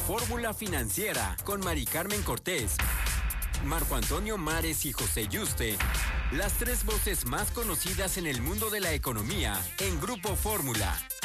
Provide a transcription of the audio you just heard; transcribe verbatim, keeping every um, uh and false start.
Fórmula Financiera con Mari Carmen Cortés, Marco Antonio Mares y José Yuste. Las tres voces más conocidas en el mundo de la economía en Grupo Fórmula.